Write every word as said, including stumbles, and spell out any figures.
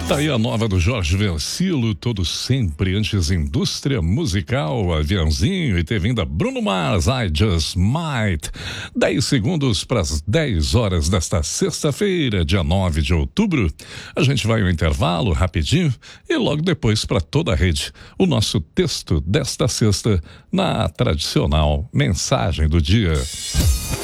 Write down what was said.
Tá aí a nova do Jorge Versilo, todo sempre antes indústria musical, aviãozinho, e teve ainda Bruno Mars, I Just Might. Dez segundos para as dez horas desta sexta-feira, dia nove de outubro. A gente vai ao intervalo rapidinho e logo depois para toda a rede. O nosso texto desta sexta na tradicional mensagem do dia.